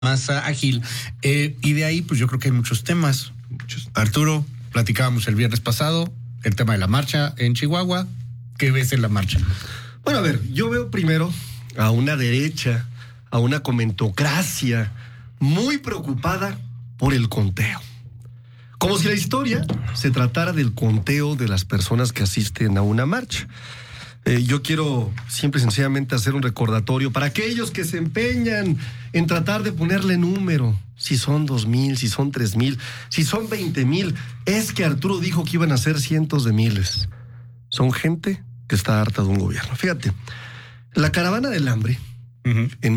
más ágil. Y de ahí, pues yo creo que hay muchos temas. Arturo, platicábamos el viernes pasado, el tema de la marcha en Chihuahua. ¿Qué ves en la marcha? Bueno, a ver, yo veo primero a una derecha, a una comentocracia muy preocupada por el conteo. Como si la historia se tratara del conteo de las personas que asisten a una marcha. Yo quiero simple y sencillamente hacer un recordatorio para aquellos que se empeñan en tratar de ponerle número. Si son 2,000, si son 3,000, si son 20,000. Es que Arturo dijo que iban a ser cientos de miles. Son gente que está harta de un gobierno. Fíjate, la Caravana del Hambre, en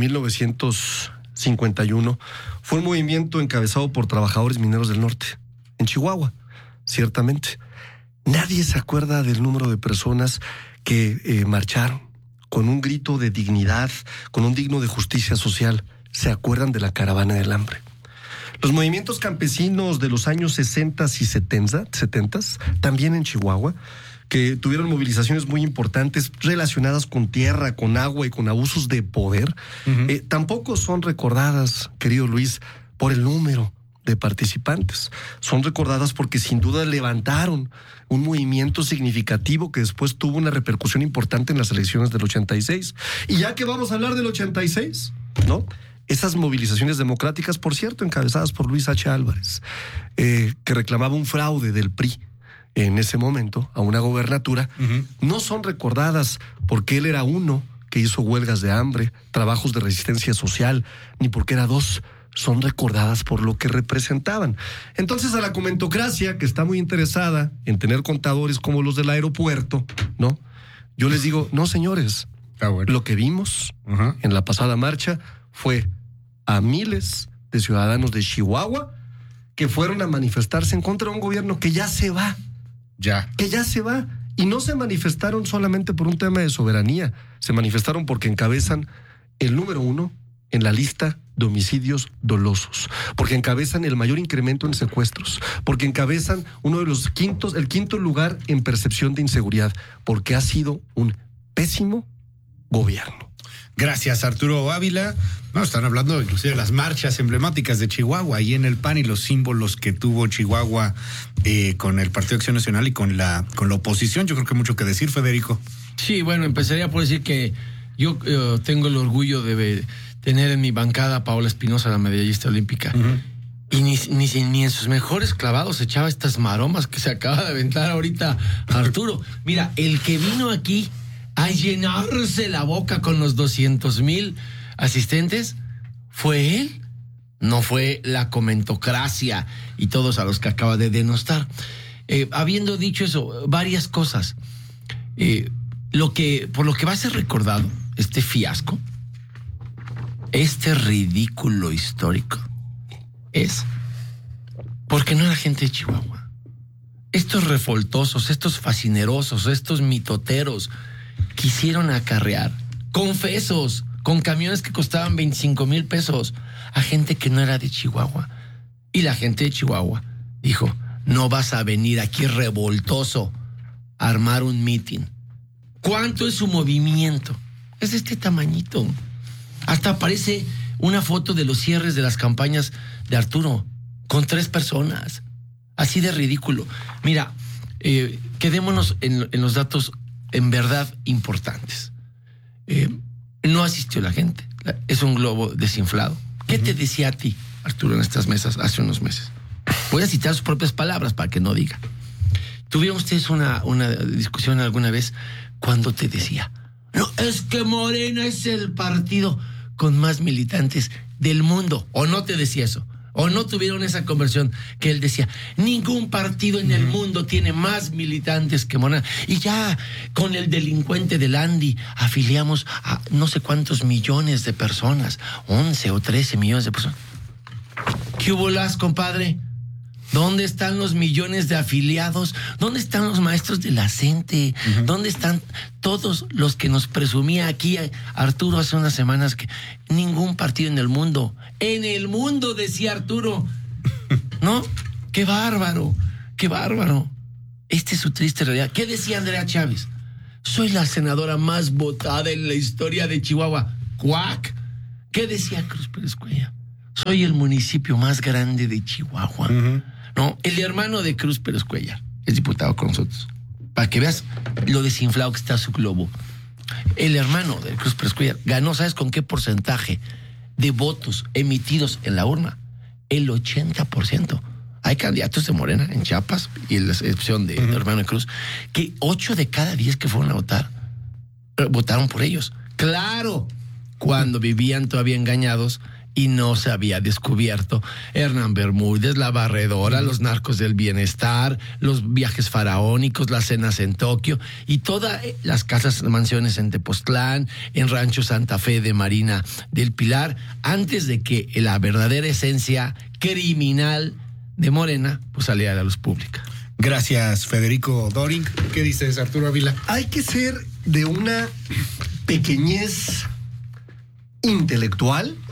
1951, fue un movimiento encabezado por trabajadores mineros del norte, en Chihuahua, ciertamente. Nadie se acuerda del número de personas que marcharon con un grito de dignidad, con un digno de justicia social. Se acuerdan de la Caravana del Hambre. Los movimientos campesinos de los años 60 y 70, también en Chihuahua, que tuvieron movilizaciones muy importantes relacionadas con tierra, con agua y con abusos de poder, tampoco son recordadas, querido Luis, por el número de participantes. Son recordadas porque sin duda levantaron un movimiento significativo que después tuvo una repercusión importante en las elecciones del 86. Y ya que vamos a hablar del 86, ¿no? Esas movilizaciones democráticas, por cierto, encabezadas por Luis H. Álvarez, que reclamaba un fraude del PRI en ese momento a una gobernatura, no son recordadas porque él era uno que hizo huelgas de hambre, trabajos de resistencia social, ni porque era dos. Son recordadas por lo que representaban. Entonces, a la comentocracia, que está muy interesada en tener contadores como los del aeropuerto, ¿no? Yo les digo, no, señores, lo que vimos en la pasada marcha fue a miles de ciudadanos de Chihuahua que fueron a manifestarse en contra de un gobierno que ya se va. Que ya se va. Y no se manifestaron solamente por un tema de soberanía, se manifestaron porque encabezan el número 1 en la lista de homicidios dolosos, porque encabezan el mayor incremento en secuestros, porque encabezan el quinto lugar en percepción de inseguridad, porque ha sido un pésimo gobierno. Gracias, Arturo Ávila. No, están hablando inclusive de las marchas emblemáticas de Chihuahua y en el PAN y los símbolos que tuvo Chihuahua con el Partido Acción Nacional y con la oposición. Yo creo que hay mucho que decir, Federico. Sí, bueno, empezaría por decir que yo tengo el orgullo de tener en mi bancada a Paola Espinosa, la medallista olímpica. Y ni en sus mejores clavados echaba estas maromas que se acaba de aventar ahorita Arturo. Mira, el que vino aquí a llenarse la boca con los 200,000 asistentes fue él. No fue la comentocracia y todos a los que acaba de denostar. Habiendo dicho eso, varias cosas. Por lo que va a ser recordado este fiasco, este ridículo histórico, es porque no era gente de Chihuahua. Estos revoltosos, estos fascinerosos, estos mitoteros quisieron acarrear confesos con camiones que costaban 25,000 pesos a gente que no era de Chihuahua. Y la gente de Chihuahua dijo, no vas a venir aquí revoltoso a armar un mitin. ¿Cuánto es su movimiento? Es de este tamañito. Hasta aparece una foto de los cierres de las campañas de Arturo con 3 personas. Así de ridículo. Mira, quedémonos en los datos en verdad importantes. No asistió la gente. Es un globo desinflado. ¿Qué te decía a ti, Arturo, en estas mesas hace unos meses? Voy a citar sus propias palabras para que no diga. ¿Tuvieron ustedes una discusión alguna vez cuando te decía, no, es que Morena es el partido con más militantes del mundo? ¿O no te decía eso? ¿O no tuvieron esa conversión que él decía, ningún partido en el mundo tiene más militantes que Morena? Y ya con el delincuente del Andy afiliamos a no sé cuántos millones de personas, 11 o 13 millones de personas. ¿Qué hubo las, compadre? ¿Dónde están los millones de afiliados? ¿Dónde están los maestros de la CENTE? ¿Dónde están todos los que nos presumía aquí Arturo hace unas semanas que ningún partido en el mundo, decía Arturo? ¿No? ¡Qué bárbaro! ¡Qué bárbaro! Esta es su triste realidad. ¿Qué decía Andrea Chávez? Soy la senadora más votada en la historia de Chihuahua. ¡Cuac! ¿Qué decía Cruz Pérez Cuellar? soy el municipio más grande de Chihuahua. No, el hermano de Cruz Pérez Cuellar es diputado con nosotros. Para que veas lo desinflado que está su globo. El hermano de Cruz Pérez Cuellar ganó, ¿sabes con qué porcentaje de votos emitidos en la urna? El 80%. Hay candidatos de Morena en Chiapas, y en la excepción de hermano de Cruz, que 8 de cada 10 que fueron a votar, votaron por ellos. Claro, cuando vivían todavía engañados y no se había descubierto Hernán Bermúdez, la barredora, los narcos del bienestar, los viajes faraónicos, las cenas en Tokio y todas las casas, mansiones en Tepoztlán, en Rancho Santa Fe de Marina del Pilar, antes de que la verdadera esencia criminal de Morena pues saliera a la luz pública. Gracias, Federico Doring. ¿Qué dices, Arturo Ávila? Hay que ser de una pequeñez intelectual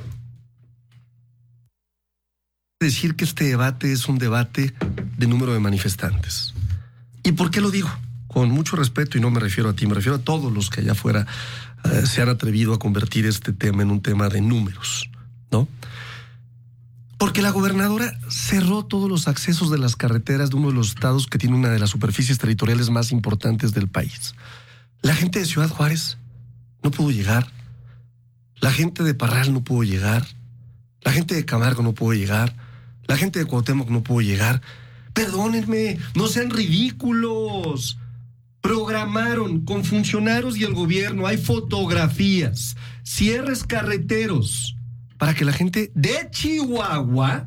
decir que este debate es un debate de número de manifestantes. ¿Y por qué lo digo? Con mucho respeto, y no me refiero a ti, me refiero a todos los que allá afuera se han atrevido a convertir este tema en un tema de números, ¿no? Porque la gobernadora cerró todos los accesos de las carreteras de uno de los estados que tiene una de las superficies territoriales más importantes del país. La gente de Ciudad Juárez no pudo llegar. La gente de Parral no pudo llegar. La gente de Camargo no pudo llegar. La gente de Cuauhtémoc no pudo llegar. Perdónenme, no sean ridículos. Programaron con funcionarios y el gobierno, hay fotografías, cierres carreteros, para que la gente de Chihuahua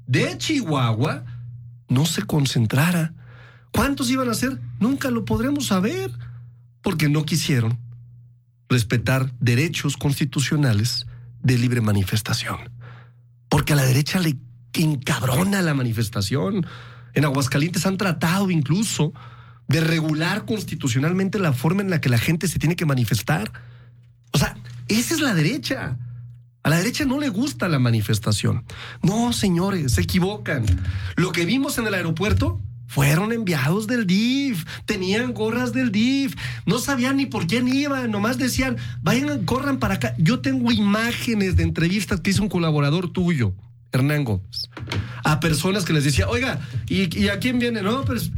no se concentrara. ¿Cuántos iban a ser? Nunca lo podremos saber, porque no quisieron respetar derechos constitucionales de libre manifestación. Porque a la derecha le encabrona la manifestación. En Aguascalientes han tratado incluso de regular constitucionalmente la forma en la que la gente se tiene que manifestar. O sea, esa es la derecha. A la derecha no le gusta la manifestación. No, señores, se equivocan. Lo que vimos en el aeropuerto fueron enviados del DIF, tenían gorras del DIF, no sabían ni por quién iban, nomás decían, vayan, corran para acá. Yo tengo imágenes de entrevistas que hizo un colaborador tuyo, Hernán Gómez, a personas que les decía, oiga, ¿y a quién viene? No, pues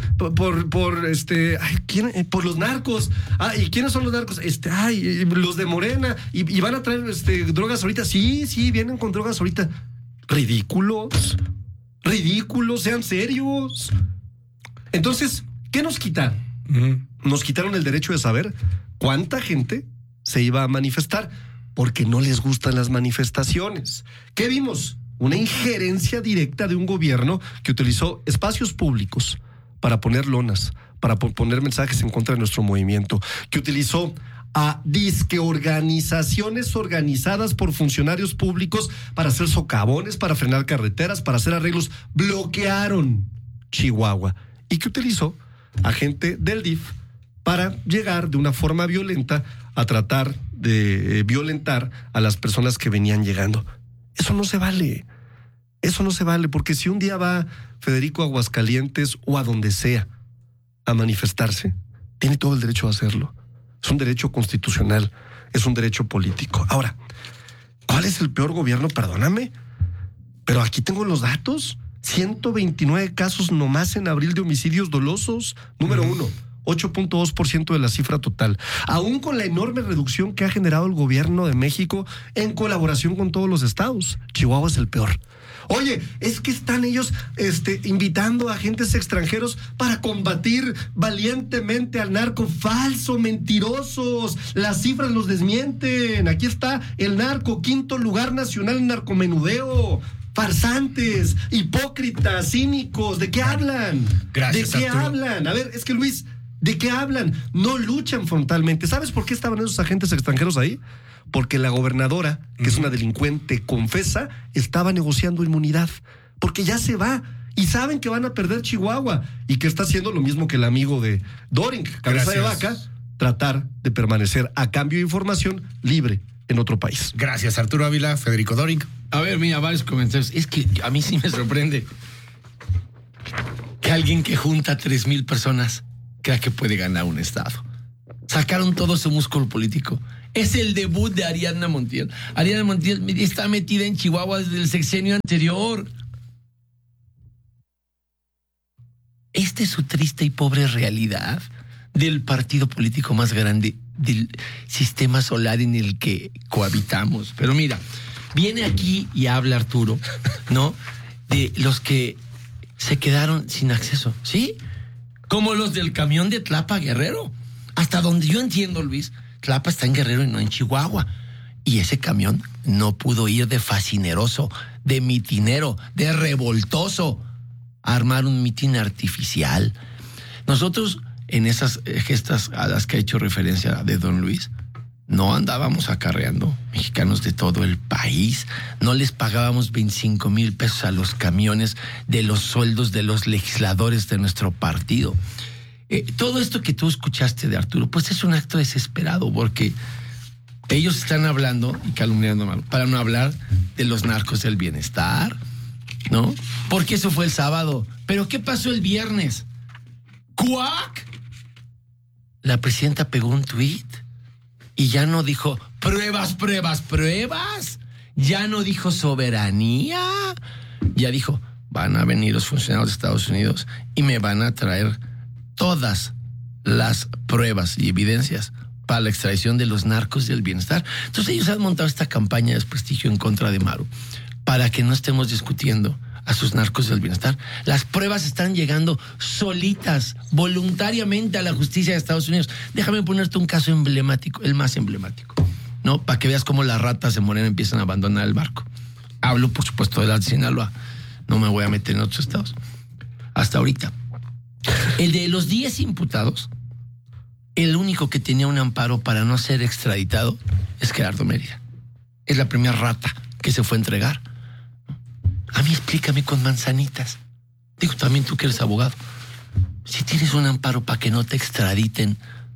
por los narcos. ¿Y quiénes son los narcos? Los de Morena, y van a traer drogas ahorita. Sí, vienen con drogas ahorita. Ridículos, sean serios. Entonces, ¿qué nos quitaron? Nos quitaron el derecho de saber cuánta gente se iba a manifestar, porque no les gustan las manifestaciones. ¿Qué vimos? Una injerencia directa de un gobierno que utilizó espacios públicos para poner lonas, para poner mensajes en contra de nuestro movimiento, que utilizó a disque organizaciones organizadas por funcionarios públicos para hacer socavones, para frenar carreteras, para hacer arreglos. Bloquearon Chihuahua, y que utilizó a gente del DIF para llegar de una forma violenta a tratar de violentar a las personas que venían llegando. Eso no se vale. Eso no se vale, porque si un día va Federico a Aguascalientes o a donde sea a manifestarse, tiene todo el derecho a hacerlo. Es un derecho constitucional, es un derecho político. Ahora, ¿cuál es el peor gobierno? Perdóname, pero aquí tengo los datos. 129 casos nomás en abril de homicidios dolosos. Número 1. 8.2% de la cifra total. Aún con la enorme reducción que ha generado el gobierno de México en colaboración con todos los estados, Chihuahua es el peor. Oye, es que están ellos invitando a agentes extranjeros para combatir valientemente al narco. Falso, mentirosos. Las cifras los desmienten. Aquí está el narco, 5º lugar nacional en narcomenudeo. Farsantes, hipócritas, cínicos. ¿De qué hablan? Gracias, ¿De qué Arturo. hablan? A ver, es que Luis, ¿de qué hablan? No luchan frontalmente. ¿Sabes por qué estaban esos agentes extranjeros ahí? Porque la gobernadora, que es una delincuente confesa, estaba negociando inmunidad. Porque ya se va. Y saben que van a perder Chihuahua. Y que está haciendo lo mismo que el amigo de Doring, cabeza de vaca, tratar de permanecer a cambio de información libre en otro país. Gracias, Arturo Ávila. Federico Doring. A ver, mira, varios comentarios. Es que a mí sí me sorprende que alguien que junta 3,000 personas crea que puede ganar un estado. Sacaron todo su músculo político. Es el debut de Ariadna Montiel. Ariadna Montiel está metida en Chihuahua desde el sexenio anterior. Esta es su triste y pobre realidad del partido político más grande del sistema solar en el que cohabitamos. Pero mira, viene aquí y habla Arturo, ¿no? De los que se quedaron sin acceso, ¿sí? Como los del camión de Tlapa Guerrero. Hasta donde yo entiendo, Luis, Tlapa está en Guerrero y no en Chihuahua. Y ese camión no pudo ir de fascineroso, de mitinero, de revoltoso a armar un mitin artificial. Nosotros, en esas gestas a las que ha hecho referencia de don Luis, no andábamos acarreando mexicanos de todo el país, no les pagábamos 25,000 pesos a los camiones de los sueldos de los legisladores de nuestro partido. Todo esto que tú escuchaste de Arturo, pues es un acto desesperado, porque ellos están hablando y calumniando para no hablar de los narcos del bienestar, ¿no? Porque eso fue el sábado. ¿Pero qué pasó el viernes? ¡Cuac! La presidenta pegó un tuit y ya no dijo pruebas. Ya no dijo soberanía. Ya dijo, van a venir los funcionarios de Estados Unidos y me van a traer todas las pruebas y evidencias para la extradición de los narcos del bienestar. Entonces ellos han montado esta campaña de desprestigio en contra de Maru para que no estemos discutiendo a sus narcos del bienestar. Las pruebas están llegando solitas, voluntariamente a la justicia de Estados Unidos. Déjame ponerte un caso emblemático, el más emblemático, ¿no? Para que veas cómo las ratas de Morena empiezan a abandonar el barco. Hablo, por supuesto, de la de Sinaloa. No me voy a meter en otros estados. Hasta ahorita. El de los 10 imputados, el único que tenía un amparo para no ser extraditado es Gerardo Mérida. Es la primera rata que se fue a entregar. A mí explícame con manzanitas. Digo, también tú que eres abogado. Si tienes un amparo para que no te extraditen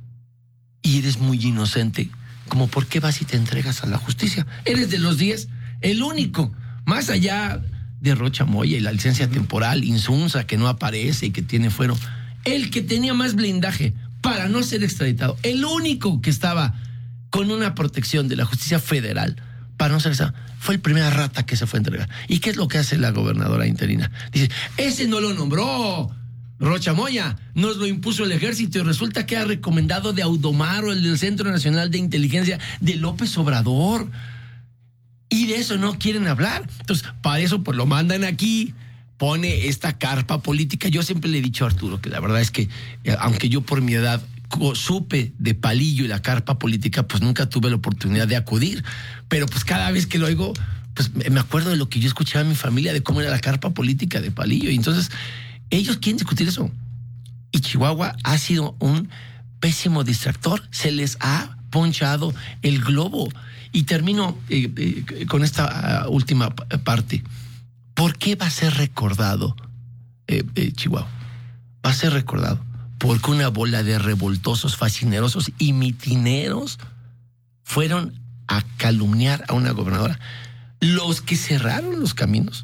y eres muy inocente, ¿cómo por qué vas y te entregas a la justicia? Eres de los 10, el único, más allá de Rocha Moya y la licencia temporal, Insunza, que no aparece y que tiene fuero, el que tenía más blindaje para no ser extraditado, el único que estaba con una protección de la justicia federal para no ser extraditado, fue el primer rata que se fue a entregar. ¿Y qué es lo que hace la gobernadora interina? Dice, ese no lo nombró Rocha Moya, nos lo impuso el ejército y resulta que ha recomendado de Audomaro, el del Centro Nacional de Inteligencia de López Obrador. Y de eso no quieren hablar. Entonces, para eso pues lo mandan aquí, pone esta carpa política. Yo siempre le he dicho a Arturo que la verdad es que, aunque yo por mi edad supe de Palillo y la carpa política, pues nunca tuve la oportunidad de acudir. Pero pues cada vez que lo oigo, pues me acuerdo de lo que yo escuchaba en mi familia, de cómo era la carpa política de Palillo. Y entonces, ellos quieren discutir eso. Y Chihuahua ha sido un pésimo distractor. Se les ha ponchado el globo. Y termino con esta última parte. ¿Por qué va a ser recordado Chihuahua? Va a ser recordado porque una bola de revoltosos, fascinerosos y mitineros fueron a calumniar a una gobernadora. Los que cerraron los caminos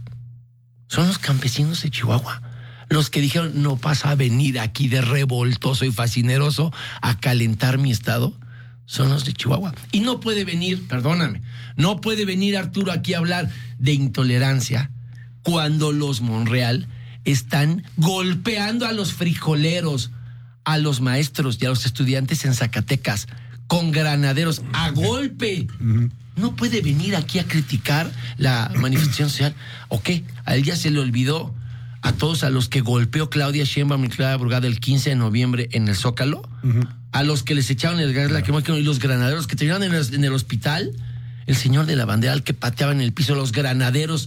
son los campesinos de Chihuahua. Los que dijeron, no vas a venir aquí de revoltoso y fascineroso a calentar mi estado, son los de Chihuahua. Y no puede venir, perdóname, no puede venir Arturo aquí a hablar de intolerancia cuando los Monreal están golpeando a los frijoleros, a los maestros y a los estudiantes en Zacatecas con granaderos a golpe. No puede venir aquí a criticar la manifestación social. ¿O qué? A él ya se le olvidó a todos a los que golpeó Claudia Sheinbaum y Clara Brugada el 15 de noviembre en el Zócalo, a los que les echaron el gas lacrimógeno y los granaderos que terminaron en el hospital, el señor de la bandera al que pateaba en el piso, los granaderos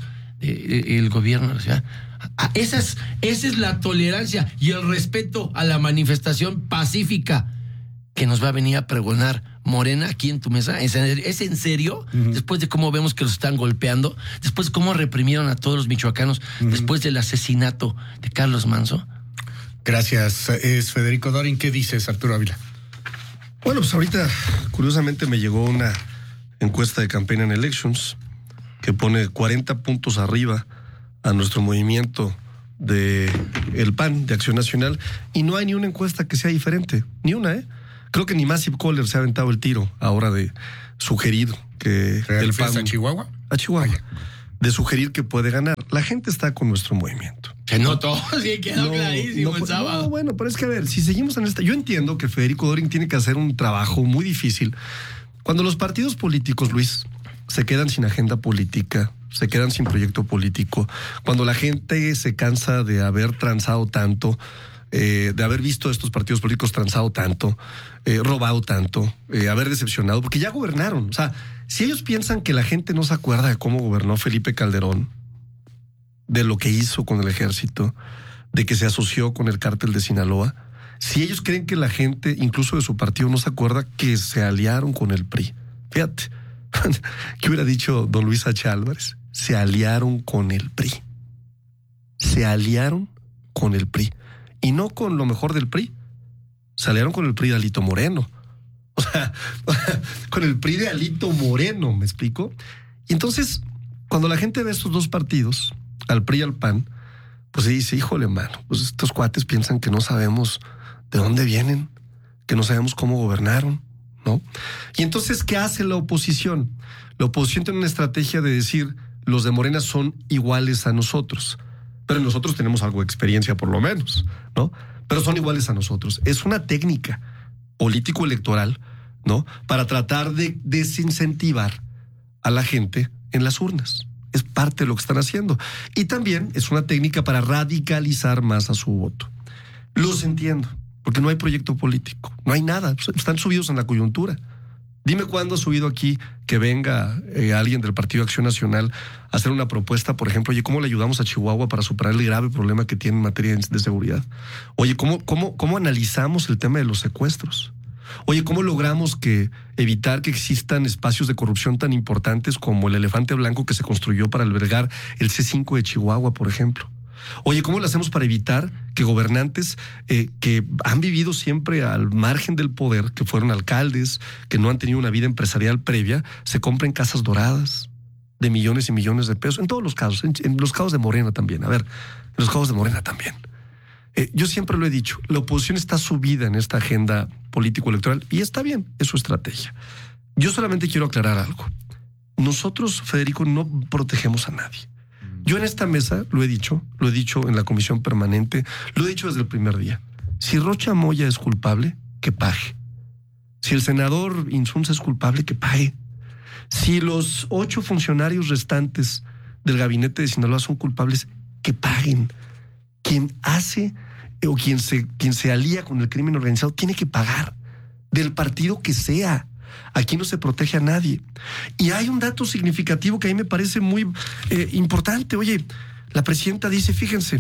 del gobierno de la ciudad. Esa es la tolerancia y el respeto a la manifestación pacífica que nos va a venir a pregonar Morena aquí en tu mesa. ¿Es en serio? Después de cómo vemos que los están golpeando, después de cómo reprimieron a todos los michoacanos, después del asesinato de Carlos Manzo. Gracias. Es Federico Dorin. ¿Qué dices, Arturo Ávila? Bueno, pues ahorita, curiosamente, me llegó una encuesta de Campaign and Elections que pone 40 puntos arriba a nuestro movimiento de el PAN, de Acción Nacional, y no hay ni una encuesta que sea diferente, ni una, Creo que ni Massive Caller se ha aventado el tiro ahora de sugerir que del PAN a Chihuahua. A Chihuahua. De sugerir que puede ganar. La gente está con nuestro movimiento. Se notó, sí, quedó clarísimo el sábado. No, bueno, pero es que a ver, si seguimos en esta... Yo entiendo que Federico Doring tiene que hacer un trabajo muy difícil. Cuando los partidos políticos, Luis, se quedan sin agenda política, se quedan sin proyecto político, cuando la gente se cansa de haber transado tanto, de haber visto a estos partidos políticos transado tanto, robado tanto, haber decepcionado, porque ya gobernaron. O sea, si ellos piensan que la gente no se acuerda de cómo gobernó Felipe Calderón, de lo que hizo con el ejército, de que se asoció con el cártel de Sinaloa, si ellos creen que la gente, incluso de su partido, no se acuerda que se aliaron con el PRI. Fíjate, ¿qué hubiera dicho don Luis H. Álvarez? Se aliaron con el PRI. Se aliaron con el PRI. Y no con lo mejor del PRI. Se aliaron con el PRI de Alito Moreno. O sea, con el PRI de Alito Moreno, ¿me explico? Y entonces, cuando la gente ve estos dos partidos, al PRI y al PAN, pues se dice, híjole, mano, pues estos cuates piensan que no sabemos de dónde vienen, que no sabemos cómo gobernaron, ¿no? Y entonces, ¿qué hace la oposición? La oposición tiene una estrategia de decir, los de Morena son iguales a nosotros, pero nosotros tenemos algo de experiencia por lo menos, ¿no? Pero son iguales a nosotros. Es una técnica político-electoral, ¿no? Para tratar de desincentivar a la gente en las urnas. Es parte de lo que están haciendo. Y también es una técnica para radicalizar más a su voto. Los entiendo, porque no hay proyecto político, no hay nada, están subidos en la coyuntura. Dime cuándo ha subido aquí que venga alguien del Partido Acción Nacional a hacer una propuesta, por ejemplo, oye, ¿cómo le ayudamos a Chihuahua para superar el grave problema que tiene en materia de seguridad? Oye, ¿cómo analizamos el tema de los secuestros? Oye, ¿cómo logramos evitar que existan espacios de corrupción tan importantes como el Elefante Blanco que se construyó para albergar el C5 de Chihuahua, por ejemplo? Oye, ¿cómo lo hacemos para evitar que gobernantes que han vivido siempre al margen del poder, que fueron alcaldes, que no han tenido una vida empresarial previa, se compren casas doradas de millones y millones de pesos? En todos los casos, en los casos de Morena también. A ver, en los casos de Morena también. Yo siempre lo he dicho, la oposición está subida en esta agenda político-electoral y está bien, es su estrategia. Yo solamente quiero aclarar algo. Nosotros, Federico, no protegemos a nadie. Yo en esta mesa lo he dicho en la comisión permanente, lo he dicho desde el primer día. Si Rocha Moya es culpable, que pague. Si el senador Insunza es culpable, que pague. Si los 8 funcionarios restantes del gabinete de Sinaloa son culpables, que paguen. Quien hace o quien se alía con el crimen organizado tiene que pagar, del partido que sea. Aquí no se protege a nadie. Y hay un dato significativo que a mí me parece muy importante. Oye, la presidenta dice, fíjense,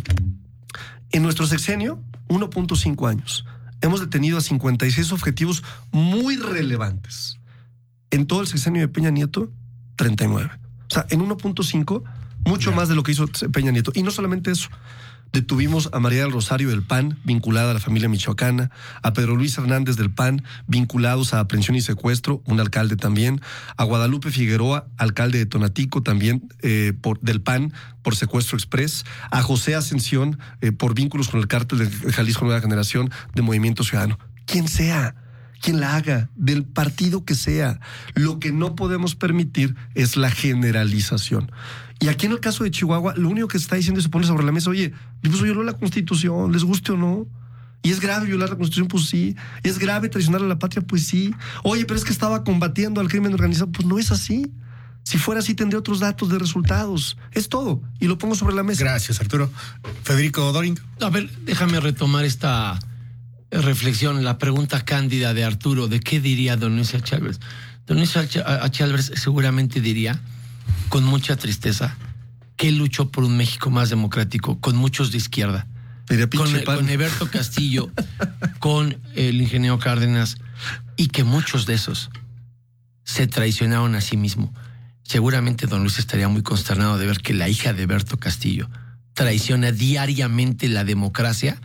en nuestro sexenio, 1.5 años, hemos detenido a 56 objetivos muy relevantes. En todo el sexenio de Peña Nieto, 39. O sea, en 1.5, mucho más de lo que hizo Peña Nieto. Y no solamente eso. Detuvimos a María del Rosario del PAN, vinculada a la familia michoacana, a Pedro Luis Hernández del PAN, vinculados a aprehensión y secuestro, un alcalde también, a Guadalupe Figueroa, alcalde de Tonatico, también del PAN, por secuestro express, a José Ascensión, por vínculos con el cártel de Jalisco Nueva Generación, de Movimiento Ciudadano. Quien sea, quien la haga, del partido que sea, lo que no podemos permitir es la generalización. Y aquí en el caso de Chihuahua, lo único que se está diciendo y se pone sobre la mesa, oye, pues violó la Constitución, les guste o no. ¿Y es grave violar la Constitución? Pues sí. ¿Es grave traicionar a la patria? Pues sí. Oye, pero es que estaba combatiendo al crimen organizado. Pues no es así. Si fuera así, tendría otros datos de resultados. Es todo. Y lo pongo sobre la mesa. Gracias, Arturo. Federico Doring. A ver, déjame retomar esta reflexión, la pregunta cándida de Arturo, ¿de qué diría don Luis H. Álvarez? Don Luis H. Álvarez seguramente diría, con mucha tristeza, que él luchó por un México más democrático, con muchos de izquierda, con Eberto Castillo, con el ingeniero Cárdenas, y que muchos de esos se traicionaron a sí mismo. Seguramente don Luis estaría muy consternado de ver que la hija de Eberto Castillo traiciona diariamente la democracia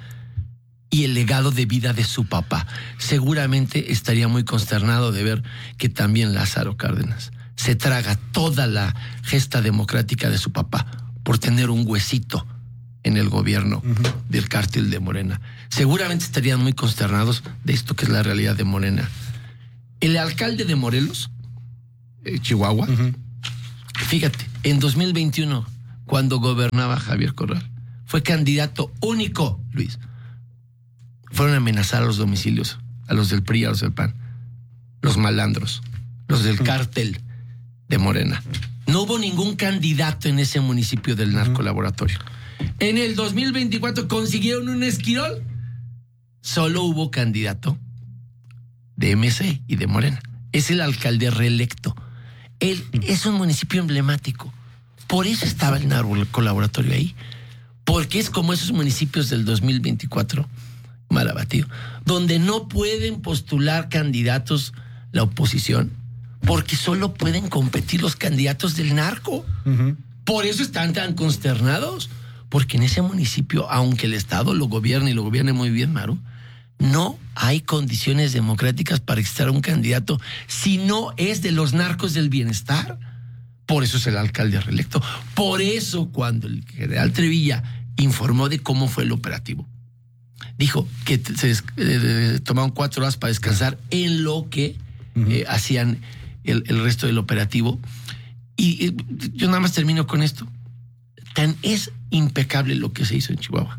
y el legado de vida de su papá. Seguramente estaría muy consternado de ver que también Lázaro Cárdenas se traga toda la gesta democrática de su papá por tener un huesito en el gobierno del cártel de Morena. Seguramente estarían muy consternados de esto que es la realidad de Morena. El alcalde de Morelos, Chihuahua, fíjate, en 2021, cuando gobernaba Javier Corral, fue candidato único, Luis. Fueron a amenazar a los domicilios, a los del PRI, a los del PAN, los malandros, los del cártel de Morena. No hubo ningún candidato en ese municipio del narcolaboratorio. En el 2024 consiguieron un esquirol. Solo hubo candidato de MC y de Morena. Es el alcalde reelecto. Él es un municipio emblemático. Por eso estaba el narcolaboratorio ahí. Porque es como esos municipios del 2024, mal abatido, donde no pueden postular candidatos la oposición, porque solo pueden competir los candidatos del narco. Por eso están tan consternados. Porque en ese municipio, aunque el Estado lo gobierne y lo gobierne muy bien, Maru, no hay condiciones democráticas para estar un candidato si no es de los narcos del bienestar. Por eso es el alcalde reelecto. Por eso cuando el general Trevilla informó de cómo fue el operativo, dijo que se tomaron 4 horas para descansar en lo que hacían el resto del operativo. Y yo nada más termino con esto. Tan es impecable lo que se hizo en Chihuahua.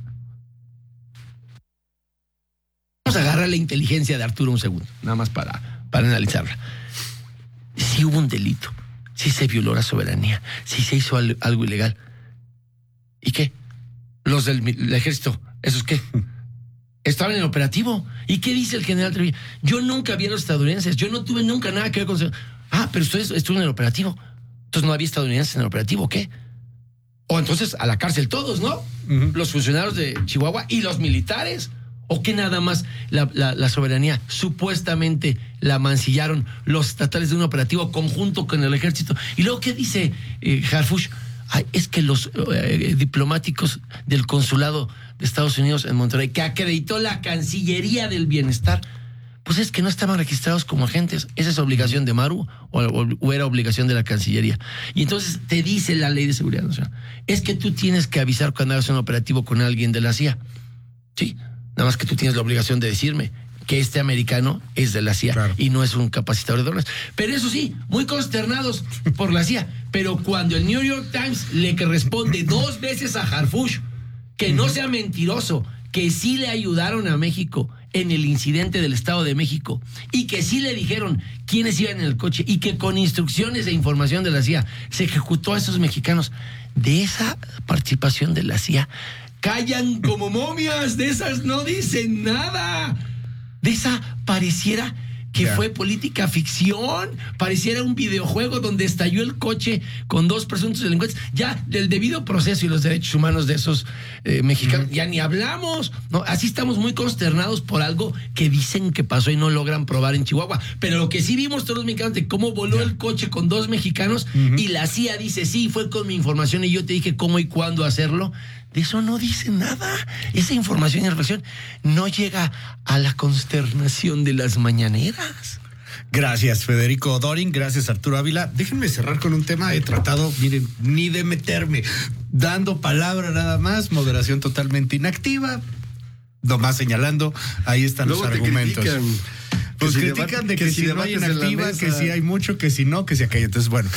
Vamos a agarrar la inteligencia de Arturo un segundo, nada más para analizarla. Si hubo un delito, si se violó la soberanía, si se hizo algo ilegal. ¿Y qué? Los del ejército, ¿esos qué? Estaban en el operativo. ¿Y qué dice el general Trevilla? Yo nunca vi a los estadounidenses, yo no tuve nunca nada que ver con eso. Pero ustedes estuvieron en el operativo. Entonces no había estadounidenses en el operativo, ¿qué? O entonces a la cárcel todos, ¿no? Los funcionarios de Chihuahua y los militares. ¿O que nada más la soberanía supuestamente la mancillaron los estatales de un operativo conjunto con el ejército? Y luego, ¿qué dice Harfuch? Es que los diplomáticos del consulado de Estados Unidos en Monterrey, que acreditó la Cancillería del Bienestar, pues es que no estaban registrados como agentes. ¿Esa es obligación de Maru o era obligación de la Cancillería? Y entonces te dice la Ley de Seguridad Nacional, es que tú tienes que avisar cuando hagas un operativo con alguien de la CIA. Sí, nada más que tú tienes la obligación de decirme que este americano es de la CIA, claro, y no es un capacitador de drogas. Pero eso sí, muy consternados por la CIA. Pero cuando el New York Times le responde 2 veces a Harfuch que no sea mentiroso, que sí le ayudaron a México en el incidente del Estado de México y que sí le dijeron quiénes iban en el coche y que con instrucciones e información de la CIA se ejecutó a esos mexicanos, de esa participación de la CIA callan como momias, de esas no dicen nada. De esa pareciera que fue política ficción, pareciera un videojuego donde estalló el coche con 2 presuntos delincuentes. Ya del debido proceso y los derechos humanos de esos mexicanos, ya ni hablamos, ¿no? Así estamos muy consternados por algo que dicen que pasó y no logran probar en Chihuahua. Pero lo que sí vimos todos los mexicanos de cómo voló el coche con 2 mexicanos y la CIA dice, sí, fue con mi información y yo te dije cómo y cuándo hacerlo. De eso no dice nada. Esa información y reflexión no llega a la consternación de las mañaneras. Gracias, Federico Dorin. Gracias, Arturo Ávila. Déjenme cerrar con un tema. He tratado, miren, ni de meterme, dando palabra nada más, moderación totalmente inactiva, nomás señalando, ahí están luego los argumentos. Pues critican de que si no hay inactiva, que si hay mucho, que si no, que si aquello. Entonces, bueno,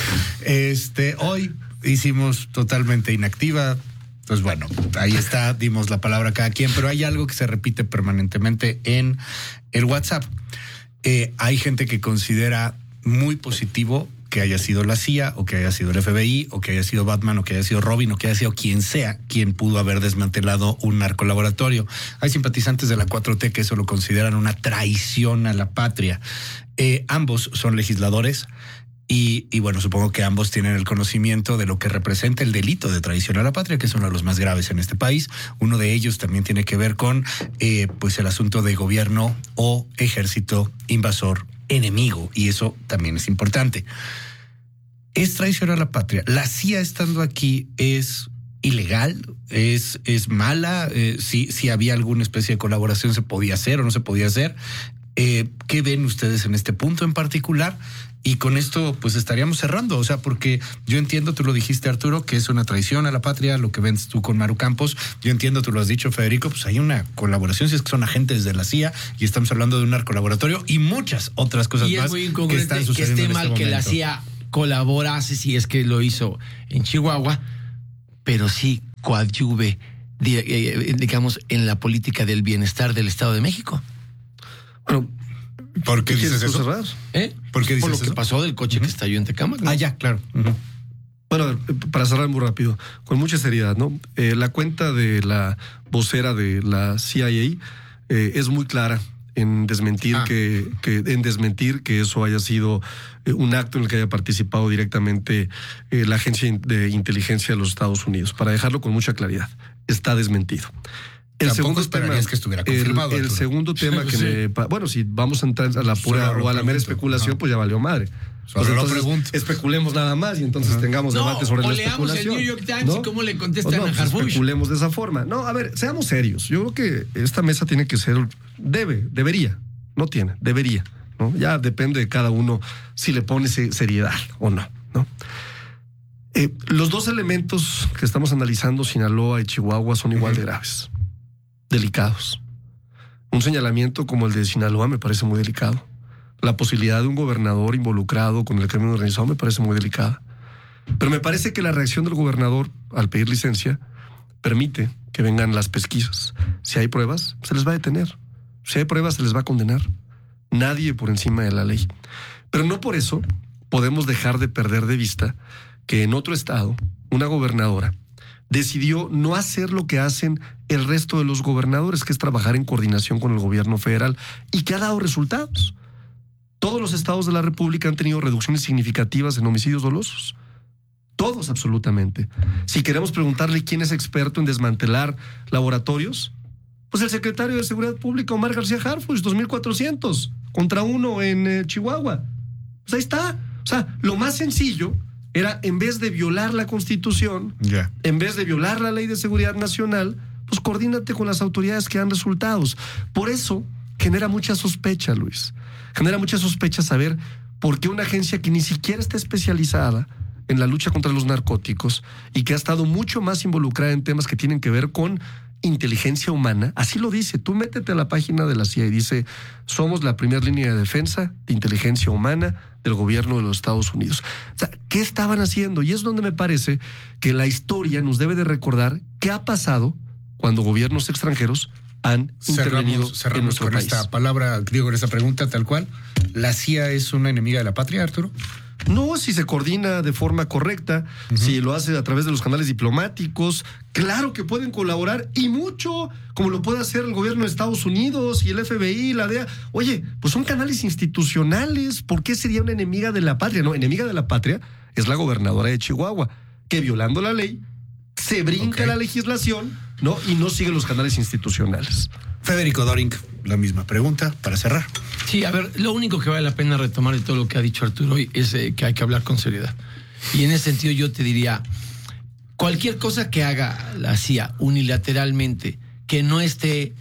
hoy hicimos totalmente inactiva. Pues bueno, ahí está, dimos la palabra a cada quien, pero hay algo que se repite permanentemente en el WhatsApp. Hay gente que considera muy positivo que haya sido la CIA o que haya sido el FBI o que haya sido Batman o que haya sido Robin o que haya sido quien sea quien pudo haber desmantelado un narcolaboratorio. Hay simpatizantes de la 4T que eso lo consideran una traición a la patria. Ambos son legisladores. Y bueno, supongo que ambos tienen el conocimiento de lo que representa el delito de traición a la patria, que es uno de los más graves en este país. Uno de ellos también tiene que ver con pues el asunto de gobierno o ejército invasor enemigo, y eso también es importante. Es traición a la patria. La CIA estando aquí es ilegal, es mala. Si había alguna especie de colaboración, se podía hacer o no se podía hacer. ¿Qué ven ustedes en este punto en particular? Y con esto pues estaríamos cerrando, o sea, porque yo entiendo, tú lo dijiste, Arturo, que es una traición a la patria, lo que ves tú con Maru Campos. Yo entiendo, tú lo has dicho, Federico, pues hay una colaboración, si es que son agentes de la CIA y estamos hablando de un narcolaboratorio y muchas otras cosas y más es muy que están incongruente que sucediendo esté en mal este que la momento. CIA colaborase, si es que lo hizo en Chihuahua, pero sí coadyuve, digamos, en la política del bienestar del Estado de México. Bueno, ¿Por qué dices eso? cerrar? ¿Por qué dices Por lo que eso? pasó del coche que estalló en Tecámac, ¿no? Ah, ya, claro. Uh-huh. Bueno, a ver, para cerrar muy rápido, con mucha seriedad, ¿no? La cuenta de la vocera de la CIA es muy clara en desmentir que eso haya sido un acto en el que haya participado directamente la Agencia de Inteligencia de los Estados Unidos. Para dejarlo con mucha claridad, está desmentido. Tampoco esperarías que estuviera confirmado. El segundo tema que Sí. bueno, si vamos a entrar a la pura Solo o a la mera pregunto. especulación, Ajá. pues ya valió madre. Solo Pues lo entonces pregunto. especulemos nada más y entonces tengamos No, debate sobre o la leamos el especulación. New York Times ¿no? y cómo le contestan No, a pues Harfuch. especulemos de esa forma. No, a ver, seamos serios. Yo creo que esta mesa tiene que ser, debería, ¿no? Ya depende de cada uno si le pone seriedad o no, ¿no? Los dos elementos que estamos analizando, Sinaloa y Chihuahua, son igual de graves, delicados. Un señalamiento como el de Sinaloa me parece muy delicado. La posibilidad de un gobernador involucrado con el crimen organizado me parece muy delicada. Pero me parece que la reacción del gobernador al pedir licencia permite que vengan las pesquisas. Si hay pruebas, se les va a detener. Si hay pruebas, se les va a condenar. Nadie por encima de la ley. Pero no por eso podemos dejar de perder de vista que en otro estado, una gobernadora decidió no hacer lo que hacen el resto de los gobernadores, que es trabajar en coordinación con el gobierno federal, y que ha dado resultados. Todos los estados de la República han tenido reducciones significativas en homicidios dolosos. Todos, absolutamente. Si queremos preguntarle quién es experto en desmantelar laboratorios, pues el secretario de Seguridad Pública, Omar García Harfuch, 2,400 contra 1 en Chihuahua. Pues ahí está. O sea, lo más sencillo era, en vez de violar la Constitución, en vez de violar la Ley de Seguridad Nacional, pues coordínate con las autoridades que dan resultados. Por eso genera mucha sospecha, Luis. Genera mucha sospecha saber por qué una agencia que ni siquiera está especializada en la lucha contra los narcóticos y que ha estado mucho más involucrada en temas que tienen que ver con inteligencia humana, así lo dice. Tú métete a la página de la CIA y dice: somos la primera línea de defensa de inteligencia humana del gobierno de los Estados Unidos. O sea, ¿qué estaban haciendo? Y es donde me parece que la historia nos debe de recordar qué ha pasado cuando gobiernos extranjeros han intervenido en nuestro con país. esta palabra, digo, con esta pregunta tal cual. ¿La CIA es una enemiga de la patria, Arturo? No, si se coordina de forma correcta, si lo hace a través de los canales diplomáticos, claro que pueden colaborar, y mucho, como lo puede hacer el gobierno de Estados Unidos y el FBI, la DEA. Oye, pues son canales institucionales. ¿Por qué sería una enemiga de la patria? No, enemiga de la patria es la gobernadora de Chihuahua, que violando la ley se brinca la legislación, ¿no? Y no sigue los canales institucionales. Federico Doring, la misma pregunta para cerrar. Sí, a ver, lo único que vale la pena retomar de todo lo que ha dicho Arturo hoy es que hay que hablar con seriedad. Y en ese sentido yo te diría, cualquier cosa que haga la CIA unilateralmente, que no esté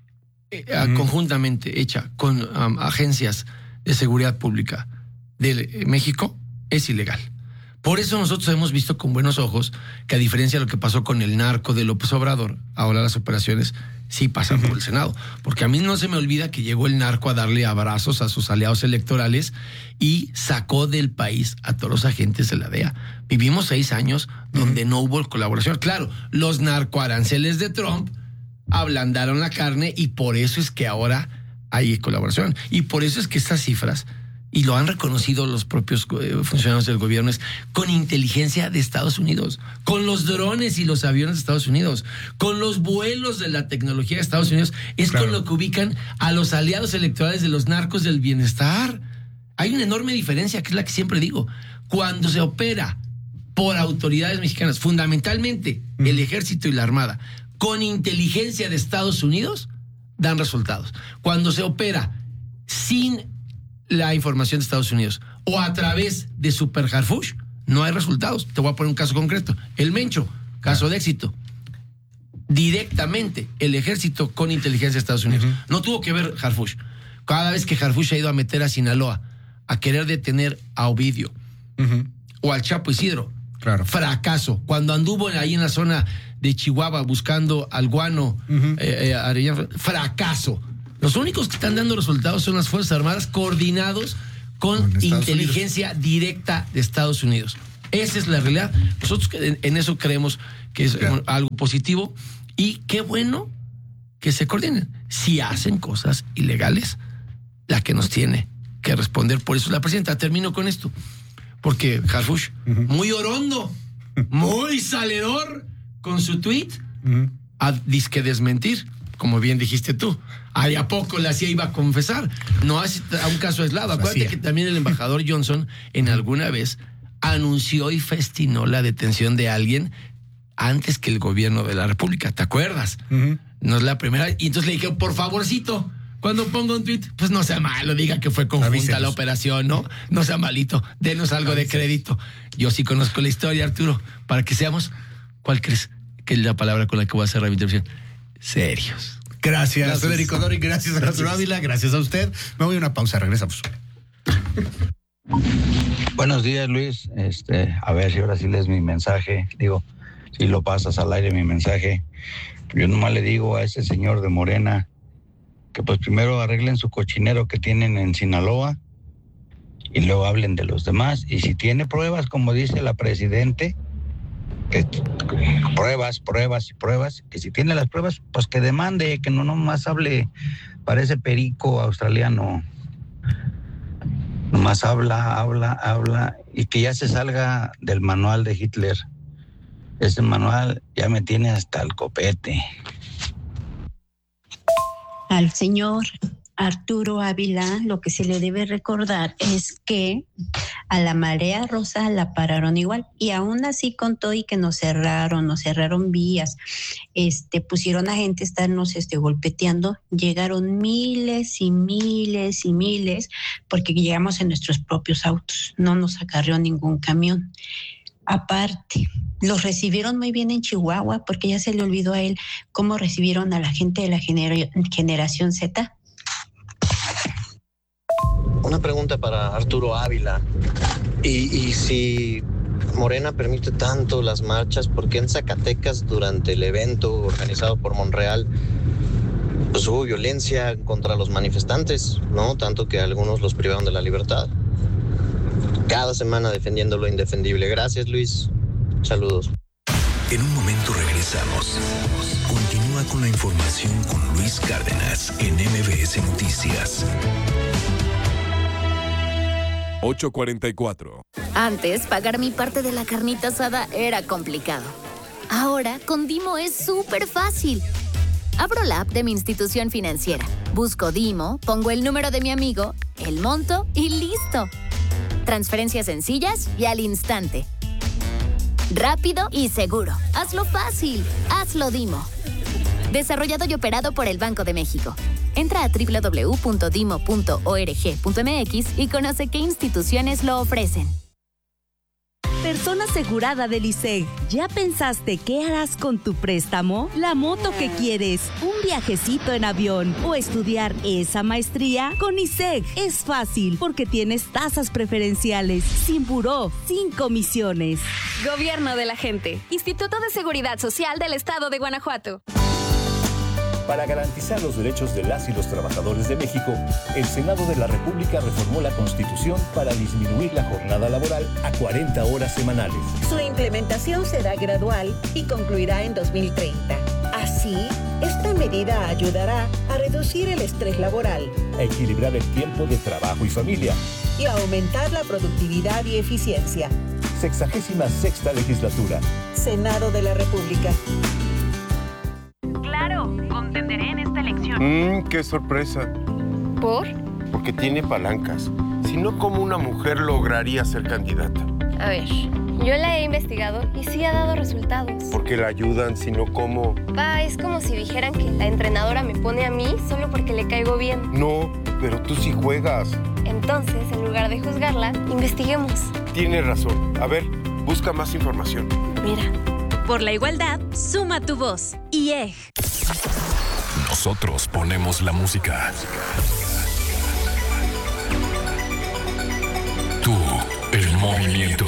conjuntamente hecha con agencias de seguridad pública de México, es ilegal. Por eso nosotros hemos visto con buenos ojos que, a diferencia de lo que pasó con el narco de López Obrador, ahora las operaciones sí pasan por el Senado. Porque a mí no se me olvida que llegó el narco a darle abrazos a sus aliados electorales y sacó del país a todos los agentes de la DEA. Vivimos 6 años donde no hubo colaboración. Claro, los narcoaranceles de Trump ablandaron la carne y por eso es que ahora hay colaboración. Y por eso es que estas cifras, y lo han reconocido los propios funcionarios del gobierno, es con inteligencia de Estados Unidos, con los drones y los aviones de Estados Unidos, con los vuelos de la tecnología de Estados Unidos, es con lo que ubican a los aliados electorales de los narcos del bienestar. Hay una enorme diferencia, que es la que siempre digo. Cuando se opera por autoridades mexicanas, fundamentalmente el ejército y la armada, con inteligencia de Estados Unidos, dan resultados. Cuando se opera sin la información de Estados Unidos o a través de Super Harfuch, no hay resultados. Te voy a poner un caso concreto. El Mencho, caso de éxito. Directamente el ejército con inteligencia de Estados Unidos. No tuvo que ver Harfuch. Cada vez que Harfuch ha ido a meter a Sinaloa a querer detener a Ovidio o al Chapo Isidro, claro, fracaso. Cuando anduvo ahí en la zona de Chihuahua buscando al guano, Arellano, fracaso. Los únicos que están dando resultados son las Fuerzas Armadas coordinados con inteligencia directa de Estados Unidos. Esa es la realidad. Nosotros en eso creemos que es algo positivo y qué bueno que se coordinen. Si hacen cosas ilegales, la que nos tiene que responder por eso la presidenta. Termino con esto, porque Harfuch, muy orondo, muy saledor con su tweet, a disque desmentir, como bien dijiste tú. ¿A poco la CIA iba a confesar? No hace a un caso aislado. Acuérdate que también el embajador Johnson en alguna vez anunció y festinó la detención de alguien antes que el gobierno de la República. ¿Te acuerdas? No es la primera. Y entonces le dije, por favorcito, cuando ponga un tweet, pues no sea malo, diga que fue conjunta la operación, ¿no? No sea malito, denos algo de crédito. Yo sí conozco la historia, Arturo, para que seamos, ¿cuál crees que es la palabra con la que voy a cerrar mi intervención? Serios. Gracias, Federico Dori, gracias a Arturo Ávila, gracias a usted. Me voy a una pausa, regresamos. Buenos días, Luis. A ver si ahora sí lees mi mensaje. Digo, si lo pasas al aire mi mensaje. Yo nomás le digo a ese señor de Morena que pues primero arreglen su cochinero que tienen en Sinaloa y luego hablen de los demás. Y si tiene pruebas, como dice la presidente, que pruebas, que si tiene las pruebas, pues que demande, que no nomás hable, parece perico australiano, nomás habla, y que ya se salga del manual de Hitler. Ese manual ya me tiene hasta el copete. Al señor Arturo Ávila, lo que se le debe recordar es que a la marea rosa la pararon igual y aún así con todo y que nos cerraron vías, pusieron a gente a estarnos golpeteando, llegaron miles y miles y miles porque llegamos en nuestros propios autos, no nos acarreó ningún camión. Aparte, los recibieron muy bien en Chihuahua porque ya se le olvidó a él cómo recibieron a la gente de la generación Z. Una pregunta para Arturo Ávila. Y si Morena permite tanto las marchas, ¿por qué en Zacatecas durante el evento organizado por Monreal pues hubo violencia contra los manifestantes, ¿no? Tanto que algunos los privaron de la libertad. Cada semana defendiendo lo indefendible. Gracias, Luis. Saludos. En un momento regresamos. Continúa con la información con Luis Cárdenas en MBS Noticias. 8:44. Antes, pagar mi parte de la carnita asada era complicado. Ahora, con Dimo es súper fácil. Abro la app de mi institución financiera, busco Dimo, pongo el número de mi amigo, el monto y listo. Transferencias sencillas y al instante. Rápido y seguro. Hazlo fácil. Hazlo Dimo. Desarrollado y operado por el Banco de México. Entra a www.dimo.org.mx y conoce qué instituciones lo ofrecen. Persona asegurada del ISEG. ¿Ya pensaste qué harás con tu préstamo? ¿La moto que quieres? ¿Un viajecito en avión? ¿O estudiar esa maestría? Con ISEG es fácil porque tienes tasas preferenciales, sin buró, sin comisiones. Gobierno de la gente. Instituto de Seguridad Social del Estado de Guanajuato. Para garantizar los derechos de las y los trabajadores de México, el Senado de la República reformó la Constitución para disminuir la jornada laboral a 40 horas semanales. Su implementación será gradual y concluirá en 2030. Así, esta medida ayudará a reducir el estrés laboral, a equilibrar el tiempo de trabajo y familia y a aumentar la productividad y eficiencia. 66ª legislatura. Senado de la República. Claro, contenderé en esta elección. ¡Qué sorpresa! ¿Por? Porque tiene palancas. Si no, ¿cómo una mujer lograría ser candidata? A ver, yo la he investigado y sí ha dado resultados. Porque la ayudan, si no, ¿cómo? Pa, es como si dijeran que la entrenadora me pone a mí solo porque le caigo bien. No, pero tú sí juegas. Entonces, en lugar de juzgarla, investiguemos. Tienes razón. A ver, busca más información. Mira. Por la igualdad, suma tu voz. IEG. Nosotros ponemos la música. movimiento.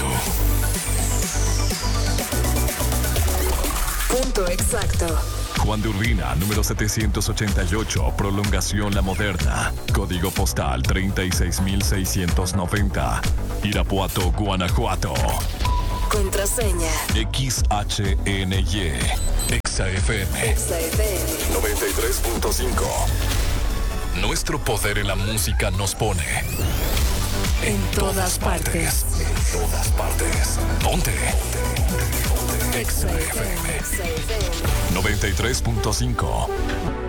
Punto exacto. Juan de Urbina, número 788, prolongación La Moderna. Código postal 36690. Irapuato, Guanajuato. Contraseña. XHNY. XFM. 93.5. Nuestro poder en la música nos pone en todas partes. En todas partes. Ponte. XFM 93.5.